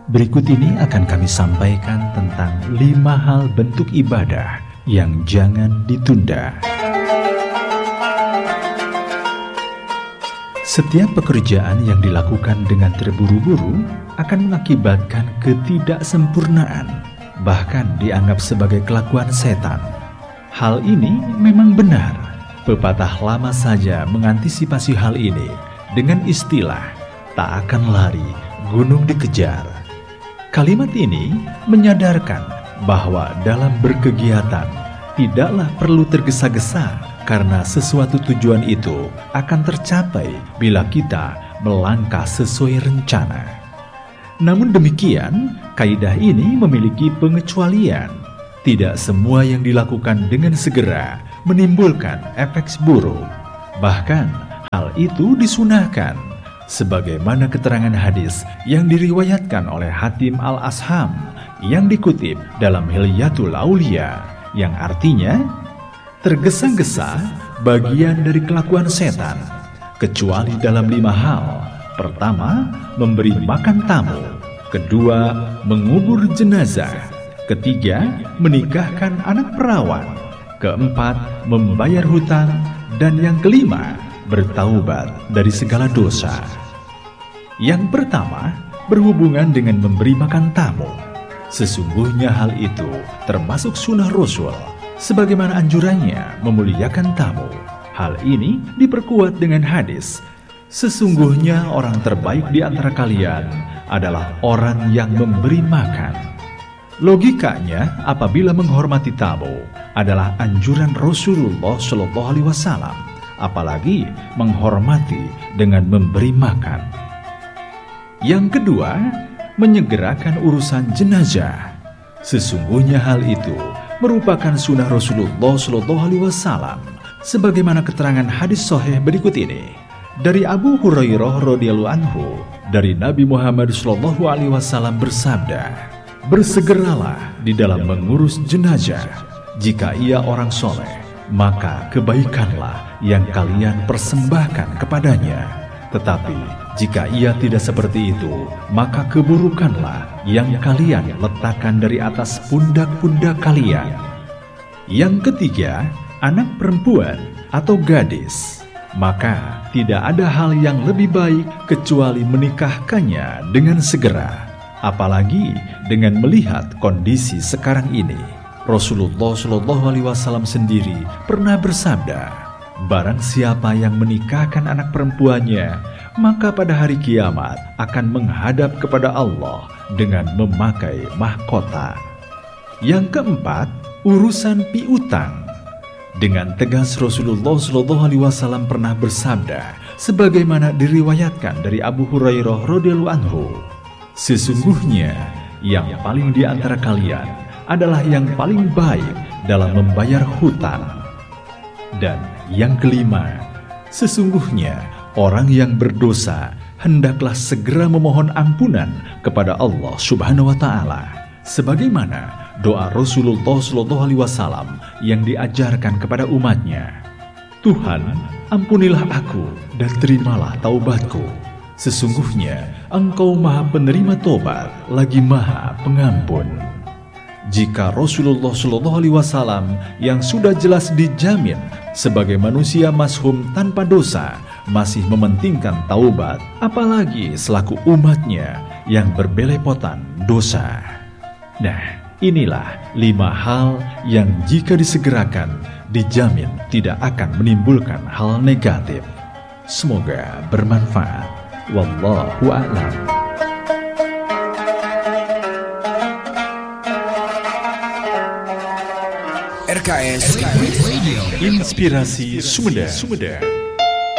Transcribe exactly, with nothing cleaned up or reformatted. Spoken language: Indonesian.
Berikut ini akan kami sampaikan tentang lima hal bentuk ibadah yang jangan ditunda. Setiap pekerjaan yang dilakukan dengan terburu-buru akan mengakibatkan ketidaksempurnaan, bahkan dianggap sebagai kelakuan setan. Hal ini memang benar. Pepatah lama saja mengantisipasi hal ini dengan istilah "tak akan lari, gunung dikejar". Kalimat ini menyadarkan bahwa dalam berkegiatan tidaklah perlu tergesa-gesa karena sesuatu tujuan itu akan tercapai bila kita melangkah sesuai rencana. Namun demikian, kaidah ini memiliki pengecualian. Tidak semua yang dilakukan dengan segera menimbulkan efek buruk. Bahkan hal itu disunahkan. Sebagaimana keterangan hadis yang diriwayatkan oleh Hatim Al-Asham yang dikutip dalam Hilyatul Aulia, yang artinya, tergesa-gesa bagian dari kelakuan setan, kecuali dalam lima hal. Pertama, memberi makan tamu. Kedua, mengubur jenazah. Ketiga, menikahkan anak perawan. Keempat, membayar hutang. Dan yang kelima, bertaubat dari segala dosa. Yang pertama, berhubungan dengan memberi makan tamu. Sesungguhnya hal itu termasuk sunnah Rasul, sebagaimana anjurannya memuliakan tamu. Hal ini diperkuat dengan hadis, sesungguhnya orang terbaik di antara kalian adalah orang yang memberi makan. Logikanya, apabila menghormati tamu adalah anjuran Rasulullah shallallahu alaihi wasallam, apalagi menghormati dengan memberi makan. Yang kedua, menyegerakan urusan jenazah. Sesungguhnya hal itu merupakan sunnah Rasulullah shallallahu alaihi wasallam, sebagaimana keterangan hadis sahih berikut ini. Dari Abu Hurairah radhiyallahu anhu, dari Nabi Muhammad shallallahu alaihi wasallam bersabda, "Bersegeralah di dalam mengurus jenazah. Jika ia orang soleh, maka kebaikanlah yang kalian persembahkan kepadanya. Tetapi jika ia tidak seperti itu, maka keburukanlah yang kalian letakkan dari atas pundak-pundak kalian." Yang ketiga, anak perempuan atau gadis. Maka tidak ada hal yang lebih baik kecuali menikahkannya dengan segera, apalagi dengan melihat kondisi sekarang ini. Rasulullah shallallahu alaihi wasallam sendiri pernah bersabda, "Barang siapa yang menikahkan anak perempuannya, maka pada hari kiamat akan menghadap kepada Allah dengan memakai mahkota." Yang keempat, urusan piutang. Dengan tegas Rasulullah shallallahu alaihi wasallam pernah bersabda, sebagaimana diriwayatkan dari Abu Hurairah radhiyallahu anhu, "Sesungguhnya yang paling di antara kalian adalah yang paling baik dalam membayar hutang." Dan yang kelima, sesungguhnya orang yang berdosa hendaklah segera memohon ampunan kepada Allah Subhanahu wa taala, sebagaimana doa Rasulullah shallallahu alaihi wasallam yang diajarkan kepada umatnya. "Tuhan, ampunilah aku dan terimalah taubatku. Sesungguhnya Engkau Maha Penerima Tobat, lagi Maha Pengampun." Jika Rasulullah shallallahu alaihi wasallam yang sudah jelas dijamin sebagai manusia mashum tanpa dosa masih mementingkan taubat, apalagi selaku umatnya yang berbelepotan dosa. Nah, inilah lima hal yang jika disegerakan dijamin tidak akan menimbulkan hal negatif. Semoga bermanfaat. Wallahu a'lam. R K S Radio, Inspirasi Sumeda.